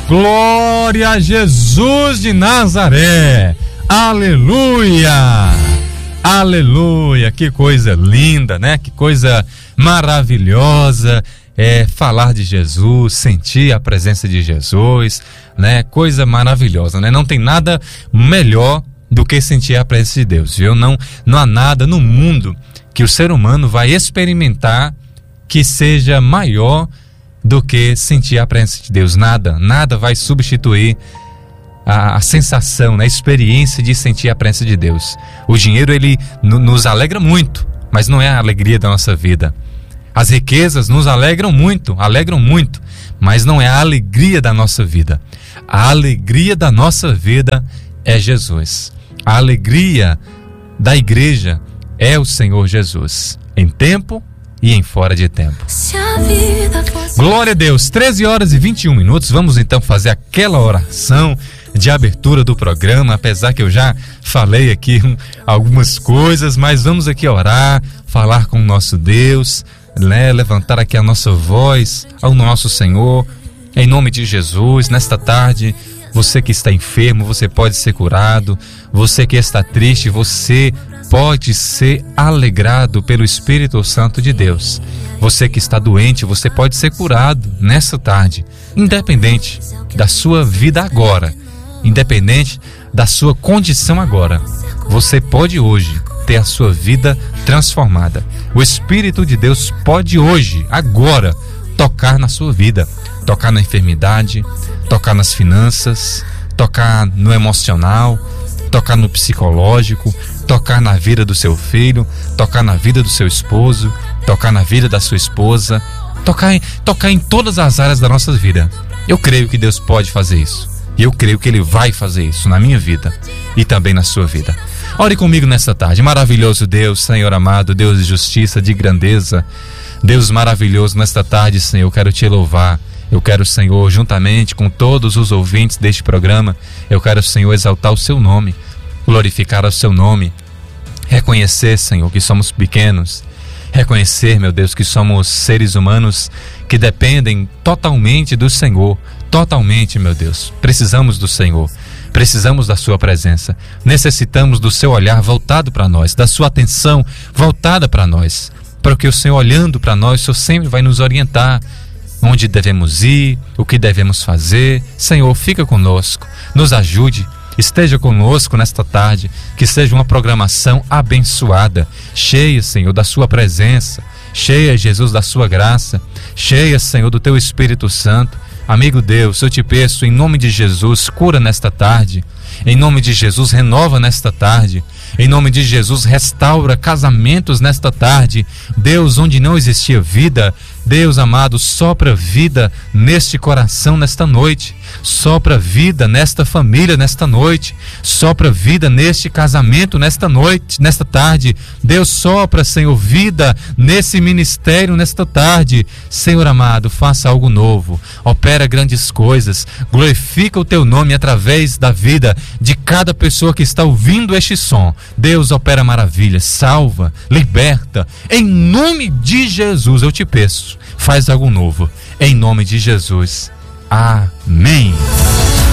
Glória a Jesus de Nazaré. Aleluia. Aleluia. Que coisa linda, né? Que coisa maravilhosa é falar de Jesus, sentir a presença de Jesus, né? Coisa maravilhosa, né? Não tem nada melhor do que sentir a presença de Deus, viu? Não há nada no mundo que o ser humano vai experimentar que seja maior do que sentir a presença de Deus. Nada vai substituir a sensação, a experiência de sentir a presença de Deus. O dinheiro, ele nos alegra muito, mas não é a alegria da nossa vida. As riquezas nos alegram muito, mas não é a alegria da nossa vida. A alegria da nossa vida é Jesus. A alegria da igreja é o Senhor Jesus, em tempo e em fora de tempo. Glória a Deus. 13h21. Vamos então fazer aquela oração de abertura do programa, apesar que eu já falei aqui algumas coisas, mas vamos aqui orar, falar com o nosso Deus, né? Levantar aqui a nossa voz ao nosso Senhor, em nome de Jesus. Nesta tarde, você que está enfermo, você pode ser curado. Você que está triste, você pode ser alegrado pelo Espírito Santo de Deus. Você que está doente, você pode ser curado nessa tarde, independente da sua vida agora, independente da sua condição agora. Você pode hoje ter a sua vida transformada. O Espírito de Deus pode hoje, agora, tocar na sua vida, tocar na enfermidade, tocar nas finanças, tocar no emocional, tocar no psicológico, tocar na vida do seu filho, tocar na vida do seu esposo, tocar na vida da sua esposa, tocar em todas as áreas da nossa vida. Eu creio que Deus pode fazer isso. E eu creio que Ele vai fazer isso na minha vida e também na sua vida. Ore comigo nesta tarde. Maravilhoso Deus, Senhor amado, Deus de justiça, de grandeza, Deus maravilhoso, nesta tarde, Senhor, eu quero Te louvar. Eu quero, Senhor, juntamente com todos os ouvintes deste programa, eu quero, Senhor, exaltar o Seu nome, glorificar o Seu nome, reconhecer, Senhor, que somos pequenos, reconhecer, meu Deus, que somos seres humanos que dependem totalmente do Senhor, totalmente, meu Deus. Precisamos do Senhor, precisamos da Sua presença, necessitamos do Seu olhar voltado para nós, da Sua atenção voltada para nós, porque o Senhor, olhando para nós, o Senhor sempre vai nos orientar onde devemos ir, o que devemos fazer. Senhor, fica conosco, nos ajude, esteja conosco nesta tarde, que seja uma programação abençoada, cheia, Senhor, da Sua presença, cheia, Jesus, da Sua graça, cheia, Senhor, do Teu Espírito Santo. Amigo Deus, eu te peço, em nome de Jesus, cura nesta tarde, em nome de Jesus, renova nesta tarde, em nome de Jesus, restaura casamentos nesta tarde. Deus, onde não existia vida, Deus amado, sopra vida neste coração nesta noite, sopra vida nesta família nesta noite, sopra vida neste casamento nesta noite, nesta tarde. Deus, sopra, Senhor, vida nesse ministério nesta tarde. Senhor amado, faça algo novo, opera grandes coisas, glorifica o Teu nome através da vida de cada pessoa que está ouvindo este som. Deus, opera maravilhas, salva, liberta, em nome de Jesus eu te peço, faz algo novo, em nome de Jesus, amém.